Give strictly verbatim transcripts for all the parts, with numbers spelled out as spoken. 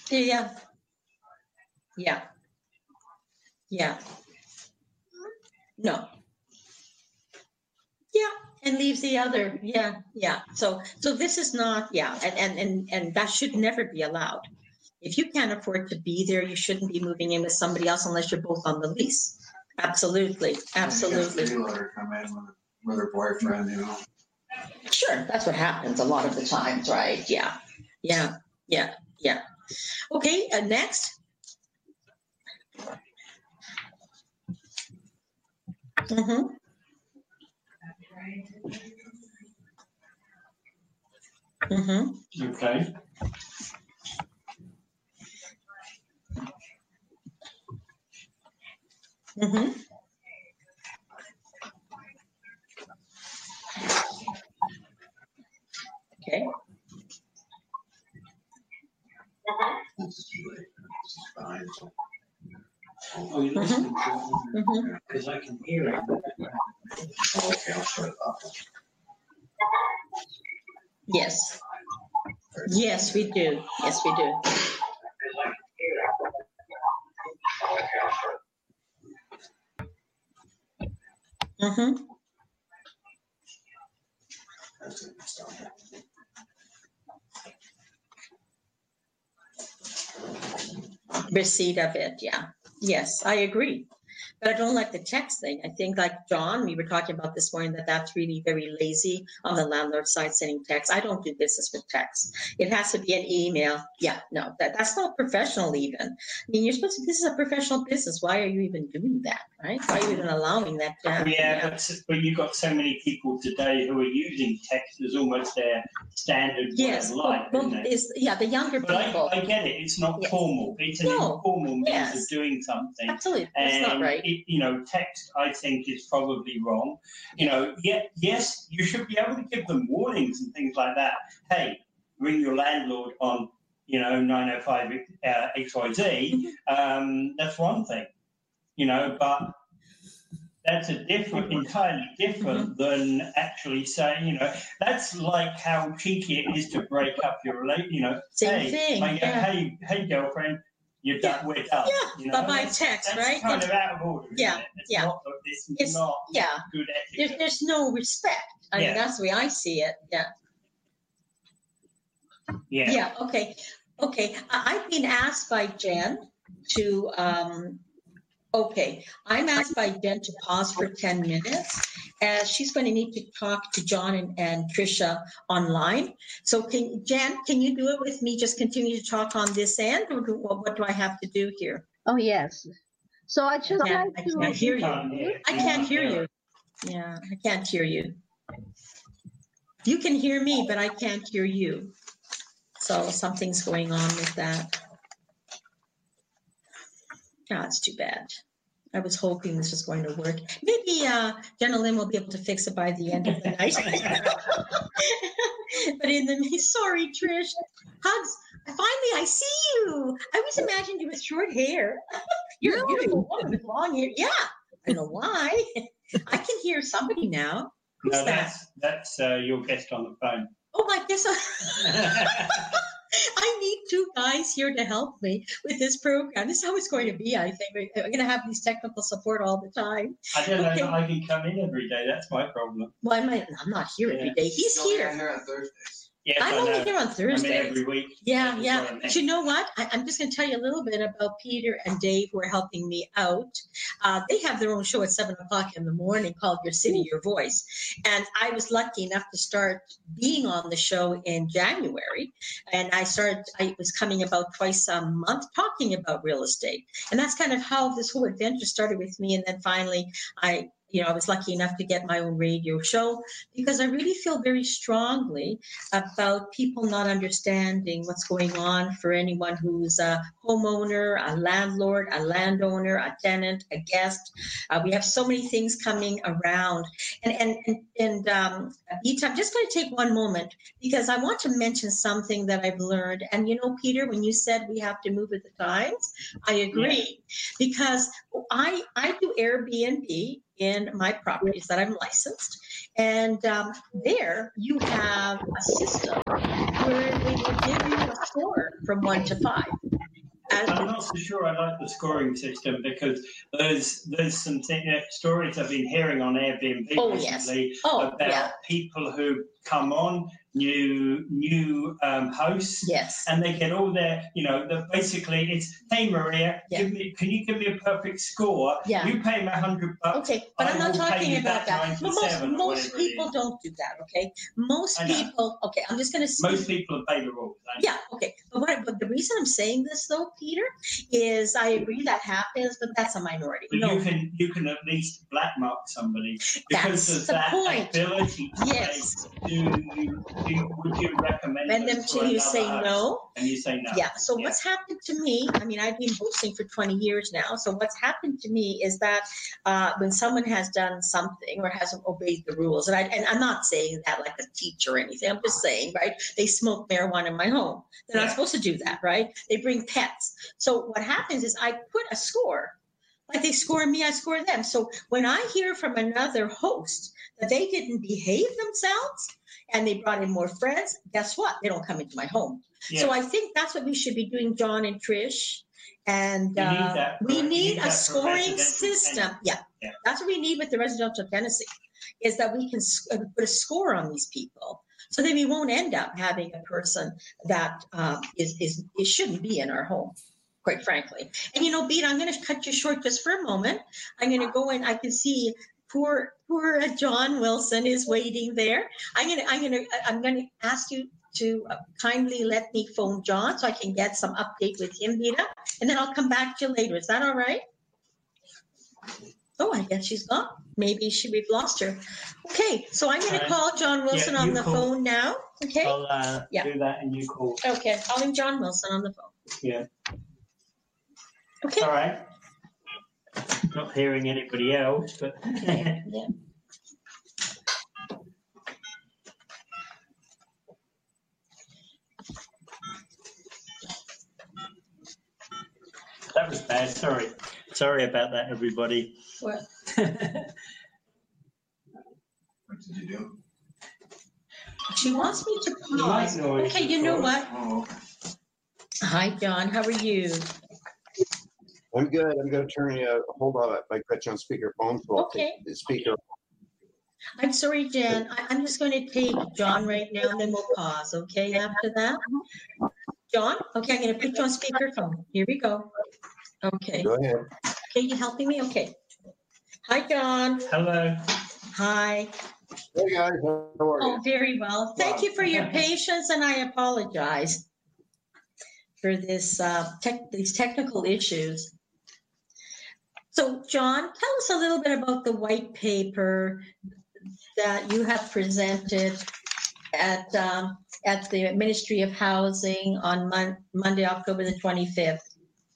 Yeah, yeah, yeah. No. Yeah, and leaves the other. Yeah, yeah. So so this is not, yeah, and and and and that should never be allowed. If you can't afford to be there, you shouldn't be moving in with somebody else unless you're both on the lease. Absolutely, absolutely. Let her come in with, with her boyfriend, you know. Sure, that's what happens a lot of the times, right? Yeah, yeah, yeah, yeah. Okay, uh, next. Mm-hmm. Mm-hmm. Okay. Mm-hmm. Okay. It's too late. It's fine. Oh, you listening to it? Mm-hmm. Because I can hear it. Okay, I'll shut it off. Yes. Yes, we do. Yes, we do. Mm-hmm. That's it. It's done. Receipt of it, yeah. Yes, I agree. But I don't like the text thing. I think, like John, we were talking about this morning, that that's really very lazy on the landlord side, sending text. I don't do business with text. It has to be an email. Yeah, no, that, that's not professional even. I mean, you're supposed to, this is a professional business. Why are you even doing that, right? Why are you even allowing that to happen? Yeah, but, but you've got so many people today who are using text as almost their standard Yes, way of life, well, isn't it? it's, yeah, the younger But people. I, I get it. It's not Yes. formal. It's an No. informal means Yes. of doing something. Absolutely, that's And not right. it, you know, text, I think, is probably wrong. You know, yeah, yes, you should be able to give them warnings and things like that. Hey, ring your landlord on, you know, nine oh five uh, X Y Z. Um, that's one thing, you know, but that's a different, entirely different mm-hmm. than actually saying, you know, that's like how cheeky it is to break up your relationship. You know, Same hey, thing. my, Yeah. hey, hey, girlfriend. You're yeah. done, we're done. Yeah, you know? but by that's, text, that's right? kind it's, of out of order, yeah, isn't it? It's yeah. not, it's, it's not yeah. good etiquette. There's, there's no respect. I yeah. mean, that's the way I see it. Yeah. Yeah. Yeah, okay. Okay, I've been asked by Jen to, um, okay, I'm asked by Jen to pause for ten minutes, as she's going to need to talk to John and, and Trisha online. So can Jen, can you do it with me? Just continue to talk on this end, or do, what, what do I have to do here? Oh, yes. So I just I can't, like I to... can't hear you. I can't hear you. Yeah, I can't hear you. You can hear me, but I can't hear you. So something's going on with that. Oh, it's too bad. I was hoping this was going to work. Maybe uh, Jenna Lynn will be able to fix it by the end of the night. But in the sorry, Trish. Hugs. Finally, I see you. I always imagined you with short hair. You're a beautiful woman with long hair. Yeah. I don't know why. I can hear somebody now. Who's no, that? that's that's uh, your guest on the phone. Oh, I guess I... I need two guys here to help me with this program. This is how it's going to be, I think. We're going to have these technical support all the time. I don't okay. know that I can come in every day. That's my problem. Well, I might, I'm not here yeah. every day. He's You're here. here on Thursdays. Yes, I'm I only know. here on Thursdays. I'm in every week. Yeah, yeah. But you know what? I, I'm just going to tell you a little bit about Peter and Dave, who are helping me out. Uh, they have their own show at seven o'clock in the morning called Your City, Your Voice. And I was lucky enough to start being on the show in January. And I started, I was coming about twice a month talking about real estate. And that's kind of how this whole adventure started with me. And then finally, I You know, I was lucky enough to get my own radio show because I really feel very strongly about people not understanding what's going on for anyone who's a homeowner, a landlord, a landowner, a tenant, a guest. Uh, we have so many things coming around. And, and, and, and um, Ita, I'm just going to take one moment because I want to mention something that I've learned. And, you know, Peter, when you said we have to move with the times, I agree. Yeah. Because I, I do Airbnb in my properties that I'm licensed. And um, there you have a system where they will give you a score from one to five. And- I'm not so sure I like the scoring system because there's there's some thing, uh, stories I've been hearing on Airbnb Oh, yes. recently Oh, about yeah. people who come on, new new um, hosts, Yes. and they get all their, you know, the, basically it's, hey Maria, Yeah. give me, can you give me a perfect score? Yeah. You pay me a hundred bucks. Okay, but I I'm not will pay talking you about back that. But most, ninety-seven or most whatever it people is. don't do that, okay? Most I know. people, okay, I'm just gonna say. Most people obey the rules. I know. Yeah, okay. But what, but the reason I'm saying this though, Peter, is I agree that happens, but that's a minority. But No, you can you can at least blackmark somebody That's because of the that point. ability to Yes. say, do you, do, would you recommend and us them for to you another say host? no. And you say no. Yeah, so Yeah. what's happened to me, I mean, I've been hosting for twenty years now. So what's happened to me is that uh, when someone has done something or hasn't obeyed the rules, and, I, and I'm not saying that like a teacher or anything, I'm just saying, right, they smoke marijuana in my home. They're not Yeah. supposed to do that, right? They bring pets. So what happens is I put a score. Like they score me, I score them. So when I hear from another host that they didn't behave themselves and they brought in more friends, guess what? They don't come into my home. Yeah. So I think that's what we should be doing, John and Trish. And We need uh, that for- we you need need a that for scoring residential system. tenants. Yeah. Yeah. That's what we need with the residential tenancy, is that we can s- uh, put a score on these people. So then we won't end up having a person that um, is, is, it shouldn't be in our home, quite frankly. And you know, Beat, I'm going to cut you short just for a moment. I'm going to go in. I can see poor, poor uh, John Wilson is waiting there. I'm going to, I'm going to, I'm going to ask you to uh, kindly let me phone John so I can get some update with him, Beta, and then I'll come back to you later. Is that all right? Oh, I guess she's gone. Maybe she we've lost her. Okay, so I'm going to Right. call John Wilson Yeah, on you the call. phone now. Okay. I'll uh, Yeah. do that and you call. Okay, calling John Wilson on the phone. Yeah. Okay. All right. Not hearing anybody else, but Yeah. that was bad. Sorry. Sorry about that, everybody. What? What did you do? She wants me to The pause. mic noise, Okay, you of know course. what? Oh, Hi, John. How are you? I'm good. I'm going to turn you. Hold on. I put you on speakerphone. So I'll Okay. take the speaker. I'm sorry, Jen. I, I'm just going to take John right now, and then we'll pause. Okay, after that. John? Okay, I'm going to put you on speakerphone. Here we go. Okay. Go ahead. Okay, you helping me? Okay. Hi, John. Hello. Hi. Hey guys, how are Oh, you? very well. Thank you for your patience, and I apologize for this uh, tech, these technical issues. So, John, tell us a little bit about the white paper that you have presented at um, at the Ministry of Housing on Mon- Monday, October the twenty-fifth.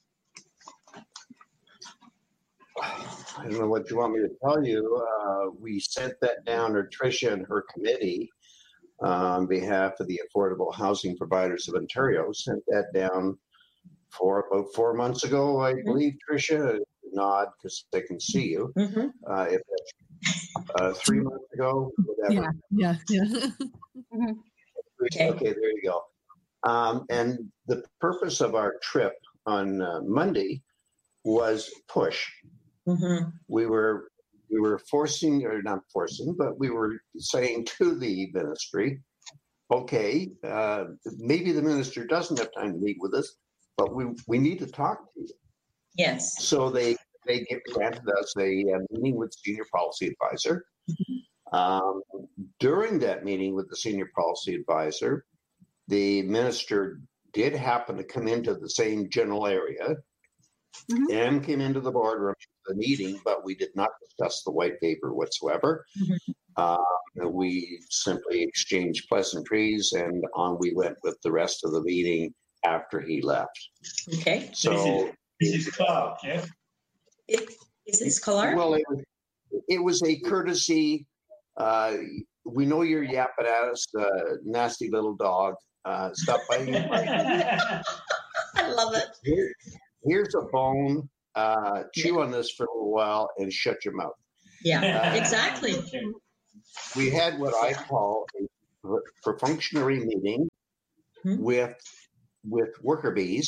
I don't know what you want me to tell you. Uh, we sent that down to Tricia and her committee uh, on behalf of the Affordable Housing Providers of Ontario. Sent that down for about four months ago, I believe. Tricia, nod because they can see you. Mm-hmm. Uh, if that's uh, three months ago, whatever. Yeah, yeah, yeah. Okay. Okay, there you go. Um, and the purpose of our trip on uh, Monday was push. Mm-hmm. We were we were forcing, or not forcing, but we were saying to the ministry, okay, uh, maybe the minister doesn't have time to meet with us, but we we need to talk to you. Yes. So they they granted us a, uh meeting with senior policy advisor. Um, during that meeting with the senior policy advisor, the minister did happen to come into the same general area Mhm. and came into the boardroom for the meeting, but we did not discuss the white paper whatsoever. Mhm. Uh, we simply exchanged pleasantries, and on we went with the rest of the meeting after he left. Okay. So, This is Clark, yeah? It, is this Clark? well, it was, it was a courtesy. Uh, we know you're yapping at us, uh, nasty little dog. Uh, stop biting. I love it. Here, here's a bone. Uh, chew on this for a little while and shut your mouth. Yeah, exactly. We had what I call a perfunctory meeting Hmm. with with worker bees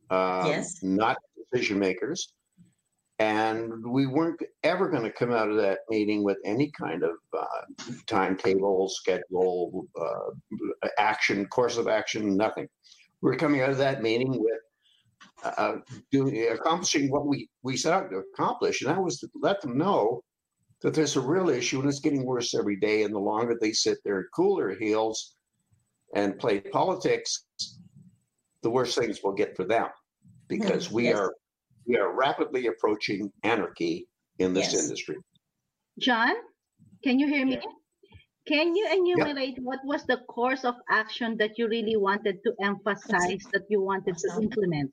uh, Yes. not decision makers. And we weren't ever going to come out of that meeting with any kind of uh, timetable, schedule, uh, action, course of action, nothing. We're coming out of that meeting with uh, doing, accomplishing what we, we set out to accomplish. And that was to let them know that there's a real issue and it's getting worse every day. And the longer they sit there and cool their heels and play politics, the worse things will get for them, because we Yes. are we are rapidly approaching anarchy in this Yes. industry. John, can you hear me? Yeah. Can you enumerate what was the course of action that you really wanted to emphasize, that you wanted to implement?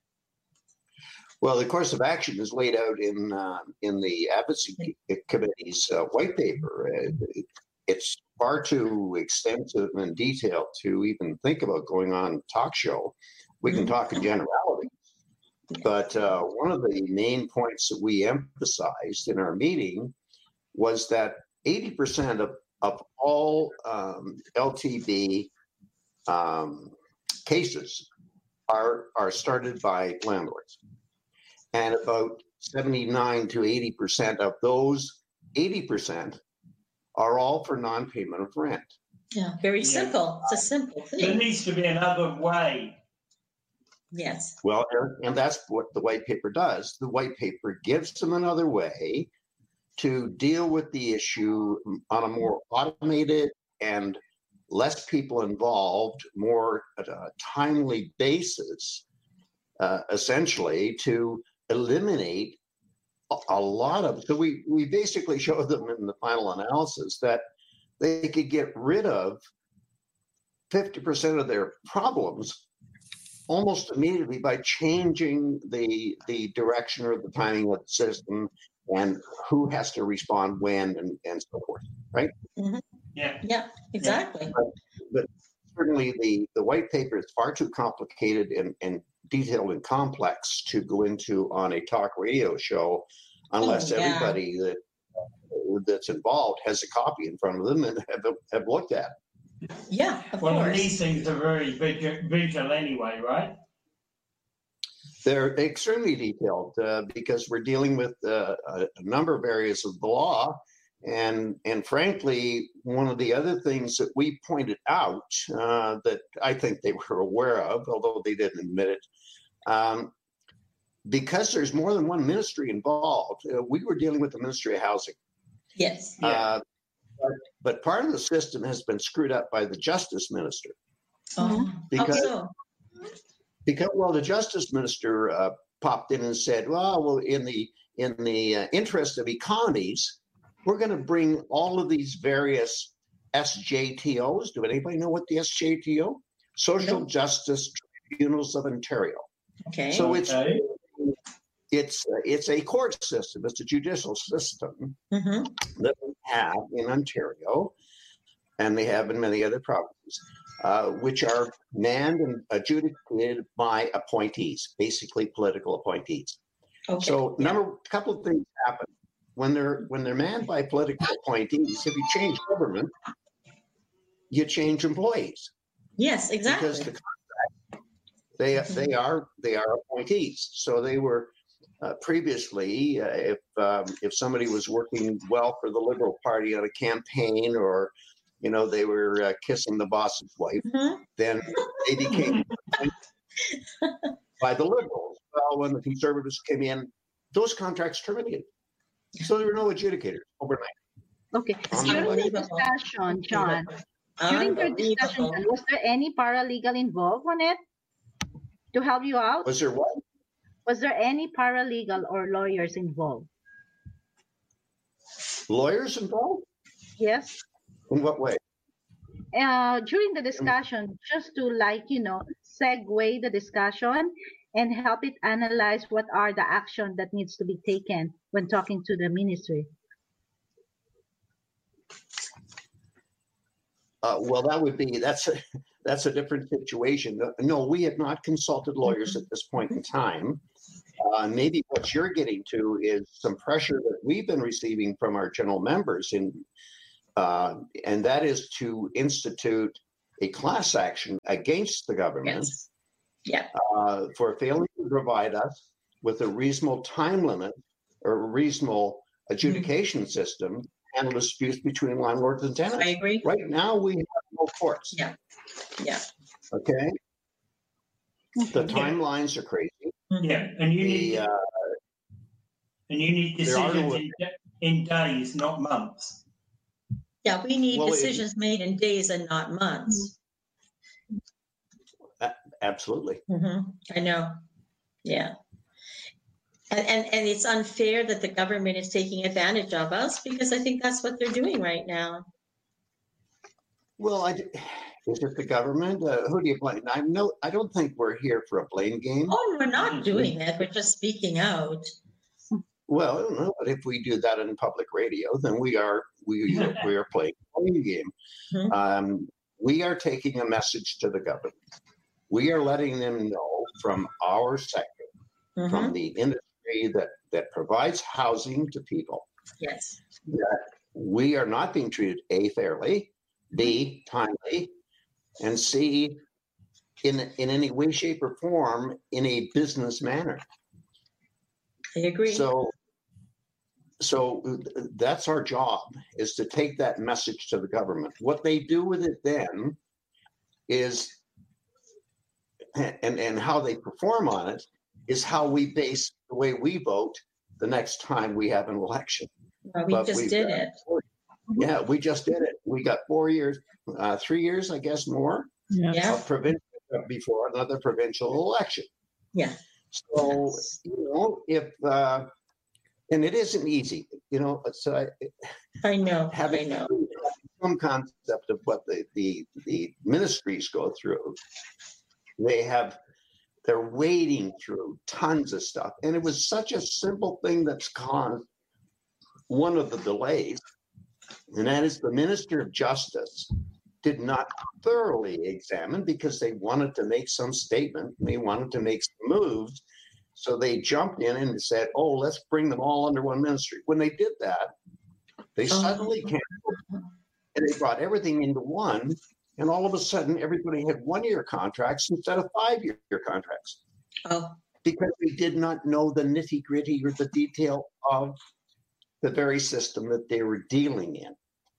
Well, the course of action is laid out in uh, in the advocacy committee's uh, white paper. Uh, it, it's far too extensive and detailed to even think about going on a talk show. We can Mhm. talk in generality. But uh, one of the main points that we emphasized in our meeting was that eighty percent of, of all um, L T B um, cases are, are started by landlords. And about seventy-nine to eighty percent of those eighty percent are all for non-payment of rent. Yeah. Very Yeah. simple. It's a simple There thing. needs to be another way. Yes. Well, and- and that's what the white paper does. The white paper gives them another way to deal with the issue on a more automated and less people involved, more at a timely basis, uh, essentially to eliminate a, a lot of. So we we basically showed them in the final analysis that they could get rid of fifty percent of their problems almost immediately by changing the the direction or the timing of the system and who has to respond when and, and so forth, right? Yeah. Yeah. Exactly. But certainly the, the white paper is far too complicated and, and detailed and complex to go into on a talk radio show unless Oh, yeah. everybody that that's involved has a copy in front of them and have, have looked at it. Yeah. Of Well, and course. these things are very visual, visual anyway, right? They're extremely detailed uh, because we're dealing with uh, a, a number of areas of the law. And, and frankly, one of the other things that we pointed out uh, that I think they were aware of, although they didn't admit it, um, because there's more than one ministry involved, uh, we were dealing with the Ministry of Housing. Yes. Yeah. Uh, but, but part of the system has been screwed up by the Justice Minister. Oh, how Because- so? Because, well, the Justice Minister uh, popped in and said, well, well in the, in the uh, interest of economies, we're going to bring all of these various S J T Os. Do anybody know what the S J T O? Social No. Justice Tribunals of Ontario. Okay. So it's Okay. it's uh, it's a court system. It's a judicial system hmm that we have in Ontario, and they have in many other provinces, uh, which are manned and adjudicated by appointees, basically political appointees. Okay. So, Yeah. number a couple of things happen when they're when they're manned by political appointees. If you change government, you change employees Yes. Exactly. because the contract they Mhm. they are they are appointees. So they were uh, previously, uh, if um, if somebody was working well for the Liberal Party on a campaign, or you know they were uh, kissing the boss's wife, Mhm. then they became by the Liberals. Well, when the Conservatives came in, those contracts terminated. So there were no adjudicators overnight. Okay. It's During the unbelievable. discussion, John, during the discussion, Unbelievable. was there any paralegal involved on it to help you out? Was there what? Was there any paralegal or lawyers involved? Lawyers involved? Yes. In what way? Uh, during the discussion, just to like, you know, segue the discussion and help it analyze what are the action that needs to be taken when talking to the ministry. Uh, well, that would be that's a that's a different situation. No, we have not consulted lawyers at this point in time. Uh, maybe what you're getting to is some pressure that we've been receiving from our general members, in, uh, and that is to institute a class action against the government Yes. Yeah. Uh, for failing to provide us with a reasonable time limit or a reasonable adjudication system to handle disputes between landlords and tenants. I agree. Right now, we have no courts. Yeah. Yeah. Okay. The Okay. timelines are crazy. Yeah, and you need The, uh, and you need there are decisions no- in, in days, not months. Yeah, we need Well, it- decisions made in days and not months. absolutely. Mhm. I know. Yeah. And, and and it's unfair that the government is taking advantage of us because I think that's what they're doing right now. Well, I, is it the government? Uh, who do you blame? I know. I don't think we're here for a blame game. Oh, we're not doing that. We're just speaking out. Well, I don't know, but if we do that in public radio, then we are we we are playing a blame game. Mhm. Um, we are taking a message to the government. We are letting them know from our sector, from Mhm. the industry that that provides housing to people, Yes. that we are not being treated A, fairly, B, timely, and C, in in any way, shape, or form in a business manner. I agree. So, so uh, that's our job, is to take that message to the government. What they do with it then is, and and how they perform on it is how we base the way we vote the next time we have an election. Well, we But just we've did got it. four- Yeah, we just did it. We got four years, uh, three years, I guess, more Yeah. Yeah. of provincial before another provincial election. Yeah. So, Yes. you know, if, uh, and it isn't easy, you know, so I, I know. I having know. some concept of what the, the, the ministries go through, they have, they're wading through tons of stuff. And it was such a simple thing that's caused one of the delays, and that is the Minister of Justice did not thoroughly examine because they wanted to make some statement. They wanted to make some moves. So they jumped in and said, oh, let's bring them all under one ministry. When they did that, they Oh. suddenly canceled and they brought everything into one. And all of a sudden, everybody had one-year contracts instead of five-year contracts Oh, because they did not know the nitty-gritty or the detail of the very system that they were dealing in.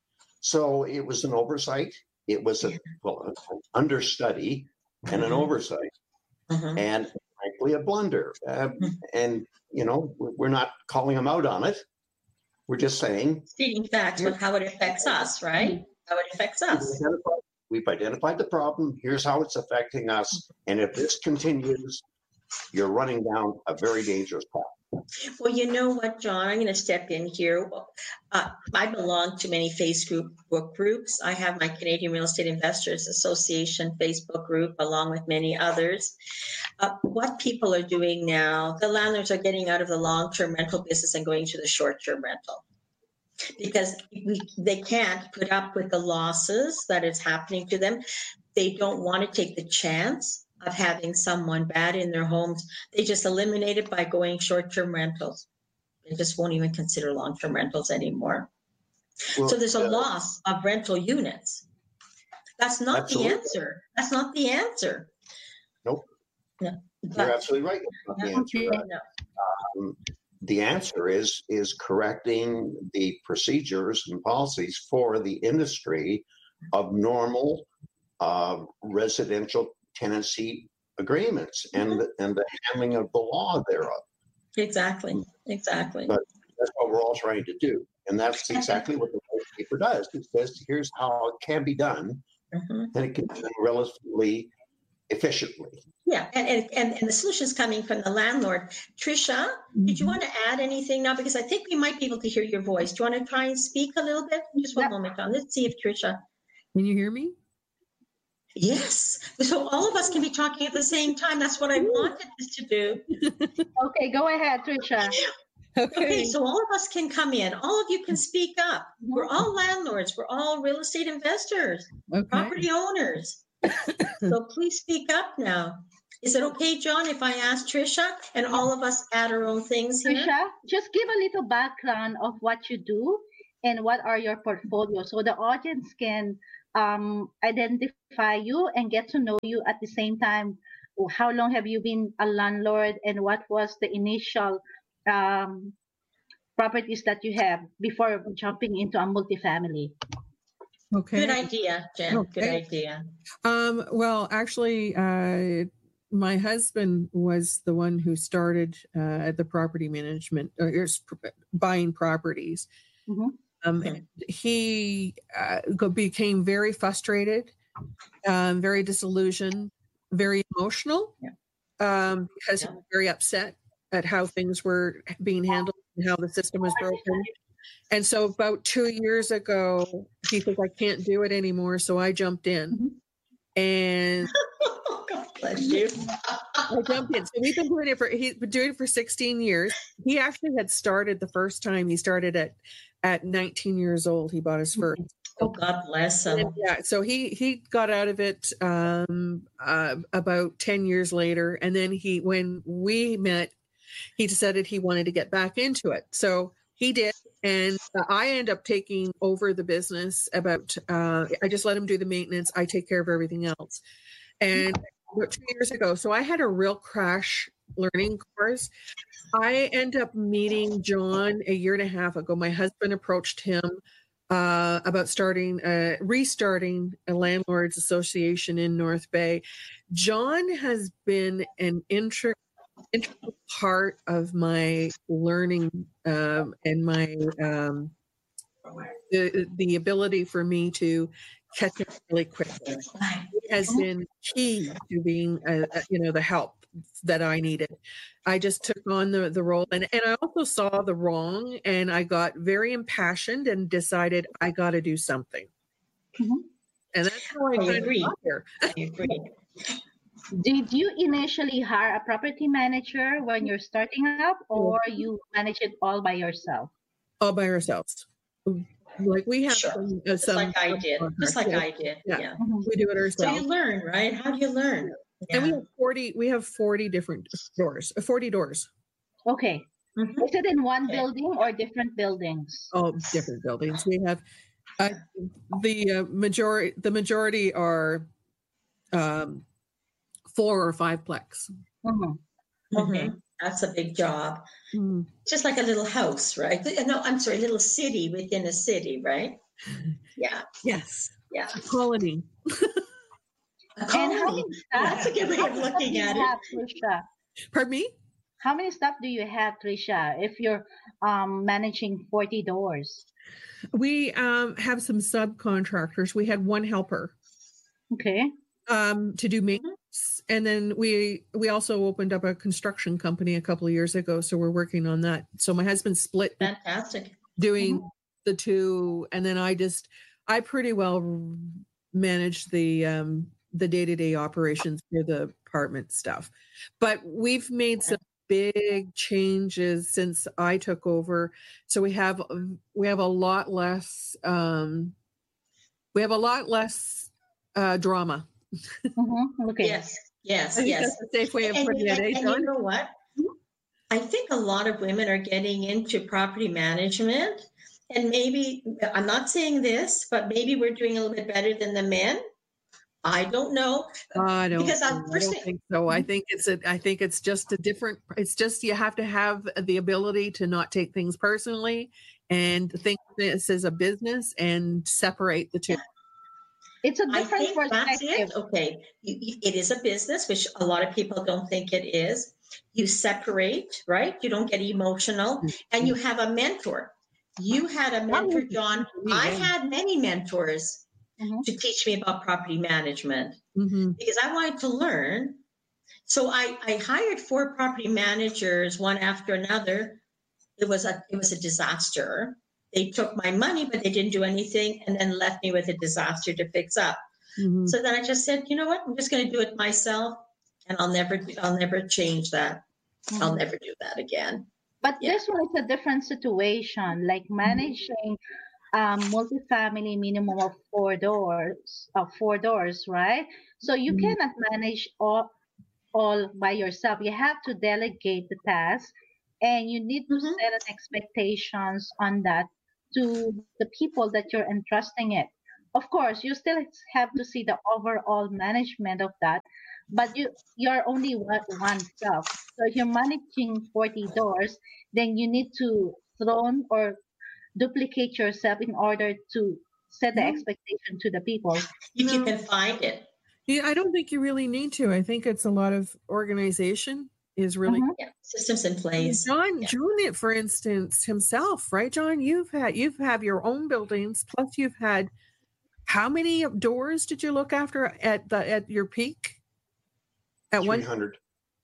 So it was an oversight. It was a well, an understudy and an Mhm. oversight, mhm. and frankly, a blunder. Uh, and you know, we're we're not calling them out on it. We're just saying Stating facts with how it affects us, right? How it affects we've us. identified, we've identified the problem. Here's how it's affecting us. And if this continues, you're running down a very dangerous path. Well, you know what, John? I'm going to step in here. Uh, I belong to many Facebook groups. I have my Canadian Real Estate Investors Association Facebook group, along with many others. Uh, what people are doing now, the landlords are getting out of the long-term rental business and going to the short-term rental because we, they can't put up with the losses that is happening to them. They don't want to take the chance of having someone bad in their homes. They just eliminate it by going short-term rentals. They just won't even consider long-term rentals anymore. Well, So there's a uh, loss of rental units. That's not Absolutely. the answer. That's not the answer. Nope. No. You're But, absolutely right. That's not the Yeah. answer. I Uh, know. um, the answer is is correcting the procedures and policies for the industry of normal uh, residential tenancy agreements and the, and the handling of the law thereof. Exactly. Exactly. But that's what we're all trying to do, and that's exactly what the white paper does. It says here's how it can be done, Mhm. and it can be done relatively efficiently. Yeah, and, and, and, and the solution's coming from the landlord. Trisha, did you want to add anything now? Because I think we might be able to hear your voice. Do you want to try and speak a little bit? Just one Yeah. moment, John. Let's see if Trisha. Can you hear me? Yes. So all of us can be talking at the same time. That's what I wanted this to do. Okay, go ahead, Trisha. Okay, Okay. so all of us can come in. All of you can speak up. We're all landlords. We're all real estate investors, Okay. property owners. So please speak up now. Is it okay, John, if I ask Trisha and all of us add our own things here? Trisha, just give a little background of what you do and what are your portfolios so the audience can um, identify you and get to know you at the same time how long have you been a landlord, and what was the initial um, properties that you have before jumping into a multifamily? Okay. Good idea, Jen. Good Okay. idea. Um, well, actually, uh, my husband was the one who started uh, the property management or er, buying properties. Mhm. Um, Mhm. He uh, go- became very frustrated, um, very disillusioned, very emotional, Yeah. um, because Yeah. he was very upset at how things were being handled and how the system was broken. And so about two years ago, he says, I can't do it anymore. So I jumped in. Mhm. And God bless you. I jumped in. So we've been doing it for he's been doing it for sixteen years. He actually had started the first time. He started at at nineteen years old. He bought his first. Oh, God bless And him. yeah, so he he got out of it um, uh, about ten years later, and then he when we met, he decided he wanted to get back into it. So he did, and uh, I end up taking over the business. About uh, I just let him do the maintenance. I take care of everything else. And about two years ago, so I had a real crash learning course. I end up meeting John a year and a half ago. My husband approached him uh, about starting, uh, restarting a landlords association in North Bay. John has been an integral integral part of my learning um, and my um, the the ability for me to catch up really quickly. It has been key to being, uh, uh, you know, the help that I needed. I just took on the, the role, and, and I also saw the wrong, and I got very impassioned and decided I got to do something. Mhm. And that's how I, I kind of agree. got here. I agree. Did you initially hire a property manager when you're starting up, or you manage it all by yourself? All by ourselves. Like we have Sure. some, uh, Just some like I did. Just like yeah, I did. Yeah. Yeah. Mhm. we do it So ourselves. you learn, right? How do you learn? And we Yeah. have forty. We have forty different doors. uh, Forty doors. Okay. Mhm. Is it in one Okay. building or different buildings? All different buildings. We have uh, the uh, majority. The majority are um, four or five plex. Mhm. Okay. Mhm. That's a big job. Mm. Just like a little house, right? No, I'm sorry, a little city within a city, right? Yeah. Yes, Yeah. a colony. A And how colony. many Yeah, staff? that's a good way how of many staff looking do you at it. have, Trisha? Pardon me. How many staff do you have, Trisha, if you're um, managing forty doors? We um, have some subcontractors. We had one helper Okay. um, to do Mm-hmm. maintenance, and then we we also opened up a construction company a couple of years ago. So we're working on that. So my husband split Fantastic. doing Mhm. the two, and then I just I pretty well manage the um, the day to day operations for the apartment stuff. But we've made some big changes since I took over. So we have we have a lot less um, we have a lot less uh, drama. Mhm. Okay. Yes. Yes. I think Yes. that's a safe way of And, putting and, it. eh, and John? you know what? I think a lot of women are getting into property management. And maybe, I'm not saying this, but maybe we're doing a little bit better than the men. I don't know. I don't. Because I'm I don't personally, think so. I think it's a. I think it's just a different. It's just you have to have the ability to not take things personally, and think this is a business and separate the two. It's a I different think that's perspective. it. Okay. You- you- It is a business, which a lot of people don't think it is. You separate, right? You don't get emotional, and you have a mentor. You had a mentor, John. I had many mentors Mhm. to teach me about property management Mm-hmm. because I wanted to learn. So I, I hired four property managers, one after another. It was a it was a disaster. They took my money, but they didn't do anything, and then left me with a disaster to fix up. Mm-hmm. So then I just said, you know what? I'm just going to do it myself, and I'll never I'll never change that. I'll Mhm. never do that again. But Yeah. this one is a different situation, like managing um, multifamily minimum of four doors, of four doors, right? So you Mhm. cannot manage all all by yourself. You have to delegate the task, and you need to Mhm. set an expectations on that to the people that you're entrusting it. Of course, you still have to see the overall management of that, but you you're only one oneself. So if you're managing forty doors, then you need to clone or duplicate yourself in order to set the Mhm. expectation to the people. If you No. can find it. Yeah, I don't think you really need to. I think it's a lot of organization is really. Mhm. Yeah, systems in place. John, Yeah. John, for instance, himself, right? John, you've had you've had your own buildings, plus you've had how many doors did you look after at the at your peak? At one, three hundred.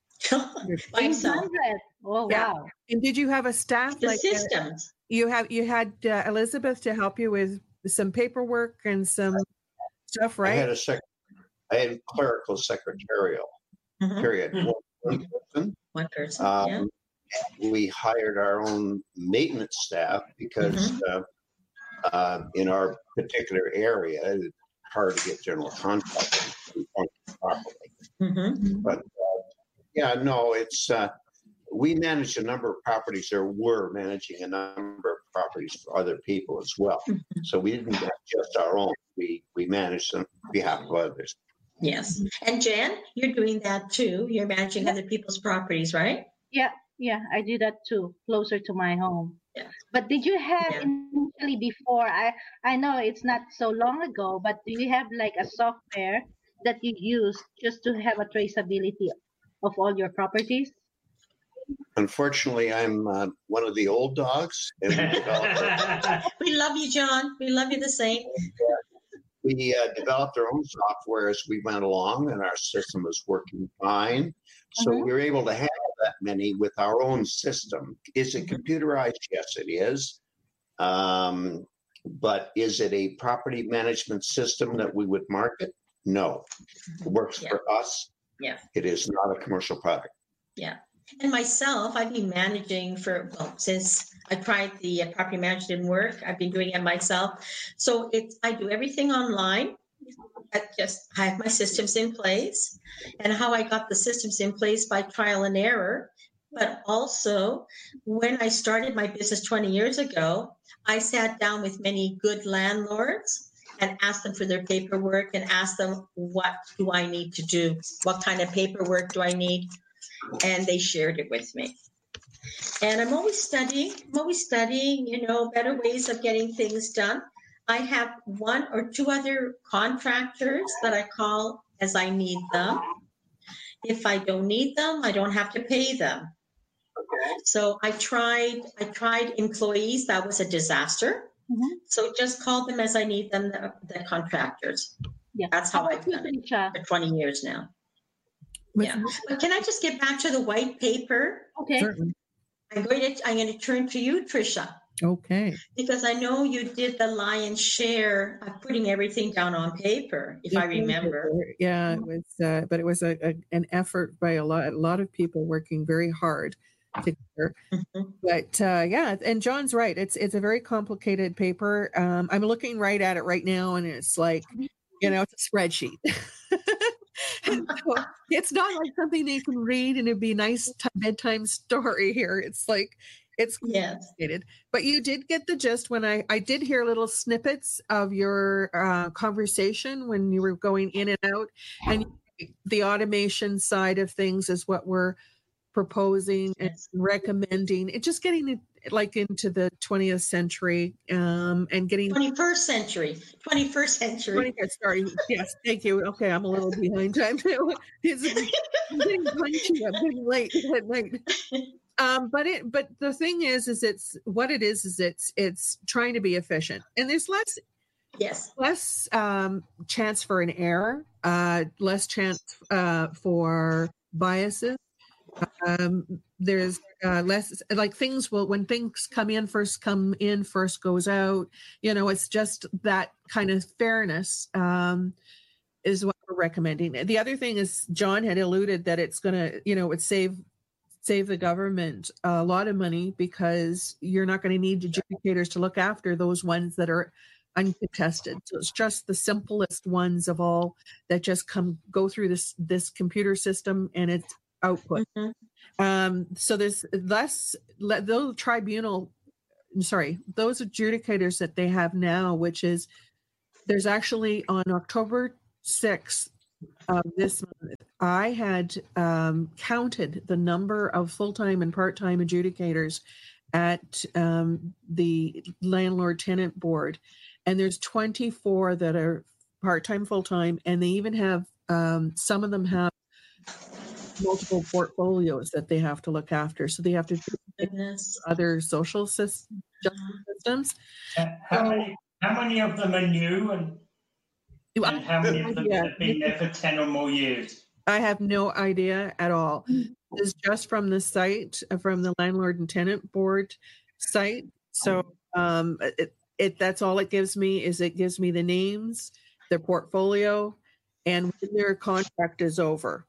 By himself. eight hundred. Oh, Yeah. wow. and did you have a staff The like uh, systems. you have? You had uh, Elizabeth to help you with some paperwork and some stuff, I had right? a sec. I had clerical secretarial. Mhm. Period. Mhm. One, one person. One person. Um, Yeah. We hired our own maintenance staff because uh, uh, in our particular area, it's hard to get general contractors to function properly. Mhm. But uh, yeah, no, it's uh, we manage a number of properties, or were managing a number of properties for other people as well. So we didn't have just our own. We we managed on behalf of others. Yes. And Jan, you're doing that too. You're managing other people's properties, right? Yeah, yeah, I do that too, closer to my home. Yeah. But did you have Yeah. initially before? I I know it's not so long ago, but do you have like a software that you use just to have a traceability of all your properties? Unfortunately, I'm uh, one of the old dogs, and we developed our, We love you, John. We love you the same. we uh, developed our own software as we went along, and our system was working fine. So Mhm. we were able to handle that many with our own system. Is it computerized? Yes, it is. Um, but is it a property management system that we would market? No. It works Yeah. for us. Yeah. It is not a commercial product. And myself, I've been managing for, well, since I tried the uh, property management didn't work, I've been doing it myself. So it's, I do everything online. I just, I have my systems in place. And how I got the systems in place by trial and error. But also, when I started my business twenty years ago, I sat down with many good landlords and asked them for their paperwork and asked them, what do I need to do? What kind of paperwork do I need? And they shared it with me. And I'm always studying, I'm always studying, you know, better ways of getting things done. I have one or two other contractors that I call as I need them. If I don't need them, I don't have to pay them. So I tried, I tried employees, that was a disaster. Mhm. So just call them as I need them, the, the contractors. Yeah. That's how How I've about you, done it Tricia? for twenty years now. With- Yeah. But can I just get back to the white paper? Okay. Certainly. I'm going to I'm going to turn to you, Tricia, Okay. because I know you did the lion's share of putting everything down on paper, if I remember. Yeah, it was, uh, but it was a, a an effort by a lot a lot of people working very hard together. Mhm. But uh, yeah, and John's right. It's it's a very complicated paper. Um, I'm looking right at it right now, and it's like, you know, it's a spreadsheet. And so it's not like something they can read and it'd be a nice t- bedtime story here. It's like it's Yes. complicated. But you did get the gist when I I did hear little snippets of your uh, conversation when you were going in and out, and the automation side of things is what we're proposing and Yes. recommending. It just getting it like into the twentieth century um, and getting twenty-first century. twenty-first century. twenty-first. Sorry, yes, thank you. Okay, I'm a little behind time too. It's, I'm getting punchy. I'm getting late at night. Um, but it, but the thing is, is it's what it is. Is it's it's trying to be efficient, and there's less Yes. less um, chance for an error, uh, less chance uh, for biases. Um, there's uh, less like things will when things come in first come in first goes out. You know, it's just that kind of fairness um, is what we're recommending. The other thing is John had alluded that it's going to, you know, it save save the government a lot of money because you're not going to need adjudicators to look after those ones that are uncontested. So it's just the simplest ones of all that just come go through this this computer system and it's output. Mhm. Um, so there's less le- those tribunal, sorry, those adjudicators that they have now, which is there's actually on October sixth of this month, I had um, counted the number of full-time and part-time adjudicators at um, the landlord-tenant board, and there's twenty-four that are part-time, full-time, and they even have um, some of them have multiple portfolios that they have to look after. So they have to do Goodness. other social sys- justice systems. Uh, How many, how many of them are new, and, and how many of them Yeah. have been there for ten or more years? I have no idea at all. This is just from the site, uh, from the landlord and tenant board site. So um, it, it that's all it gives me is it gives me the names, their portfolio, and when their contract is over.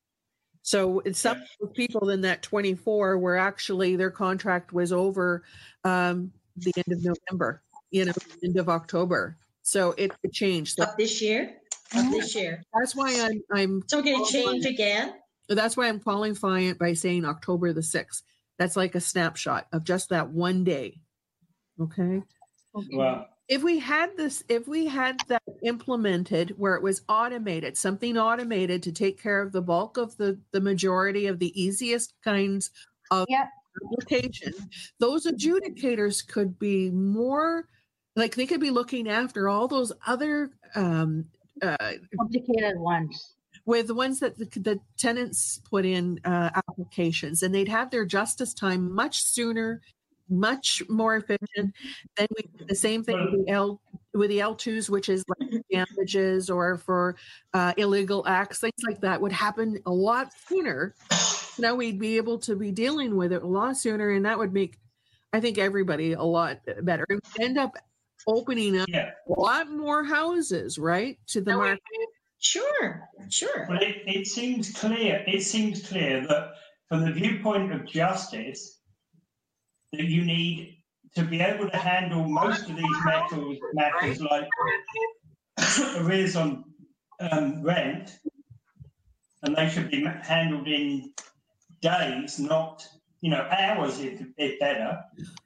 So it's some people in that twenty-four were actually their contract was over um, the end of November, you know, end of October. So it, it changed. So Up this year? Up this year. that's why I'm I'm So we're going to change again? that's why I'm qualifying it by saying October the sixth. That's like a snapshot of just that one day. Okay. Well, If we had this, if we had that implemented where it was automated, something automated to take care of the bulk of the, the majority of the easiest kinds of Yeah. application, those adjudicators could be more like they could be looking after all those other um, uh, Complicated ones. with the ones that the, the tenants put in uh, applications, and they'd have their justice time much sooner, much more efficient. Then we do the same thing with the L with the L twos, which is like damages or for uh, illegal acts, things like that would happen a lot sooner. Now we'd be able to be dealing with it a lot sooner, and that would make, I think, everybody a lot better. And we'd end up opening up yeah. a lot more houses, right, to the No, market. Sure, sure. Well, it, it seems clear. It seems clear that from the viewpoint of justice, that you need to be able to handle most of these matters, matters like arrears on um, rent, and they should be ma- handled in days, not you know hours, if, if better,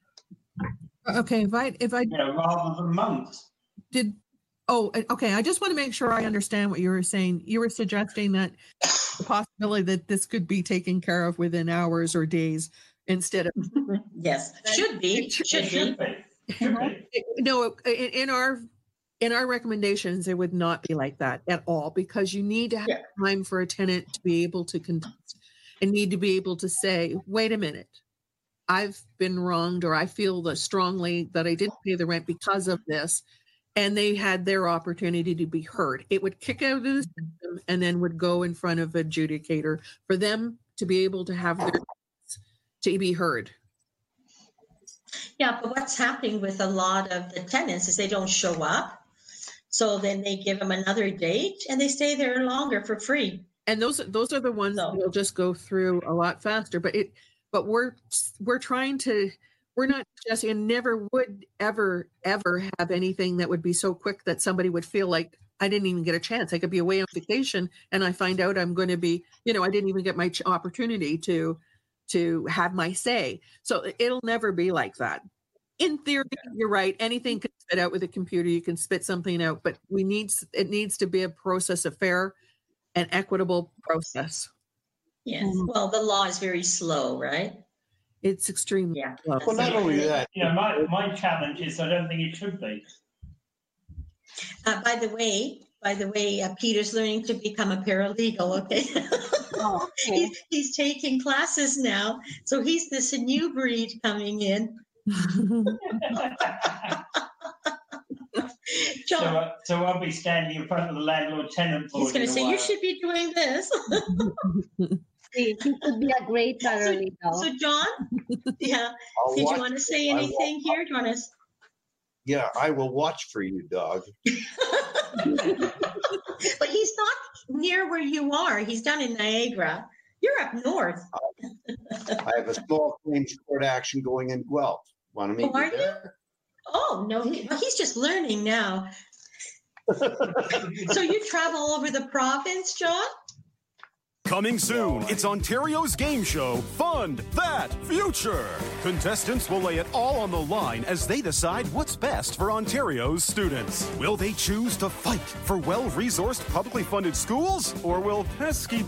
Okay, if I if I you know, rather than months. did oh okay, I just want to make sure I understand what you were saying. You were suggesting that the possibility that this could be taken care of within hours or days instead of Yes, should be, It should- should It should be. be. It should be. no in, in our in our recommendations it would not be like that at all, because you need to have Yeah. time for a tenant to be able to contest and need to be able to say, wait a minute, I've been wronged, or I feel the strongly that I didn't pay the rent because of this, and they had their opportunity to be heard. It would kick out of the system and then would go in front of adjudicator for them to be able to have their to be heard. Yeah, but what's happening with a lot of the tenants is they don't show up. So then they give them another date and they stay there longer for free. And those those are the ones So- that will just go through a lot faster. But it but we're we're trying to we're not just and never would ever ever have anything that would be so quick that somebody would feel like I didn't even get a chance. I could be away on vacation and I find out I'm going to be, you know, I didn't even get my ch- opportunity to to have my say. So it'll never be like that. In theory, you're right. Anything can spit out with a computer. You can spit something out, but we need it needs to be a process, a fair and equitable process. Yes. Mhm. Well, the law is very slow, right? It's extremely Yeah. slow. Well, not only that, You know, my, my challenge is I don't think it should be. Uh, by the way, by the way, uh, Peter's learning to become a paralegal. Okay. Oh, okay. he's, he's taking classes now. So he's this new breed coming in. So, John, uh, so I'll be standing in front of the landlord-tenant board. he's going in to a say, you while. should be doing this. He could be a great paralegal. So, John, yeah, I'll did you watch- want to say I will- anything here? Do you want to? yeah, I will watch for you, dog. But he's not near where you are. He's down in Niagara. You're up north. I have a small claims court action going in Guelph. Want to meet Oh, are me you? there? Oh, no, he, well, he's just learning now. So you travel all over the province, John? Coming soon, it's Ontario's game show, Fund That Future. Contestants will lay it all on the line as they decide what's best for Ontario's students. Will they choose to fight for well-resourced, publicly funded schools? Or will pesky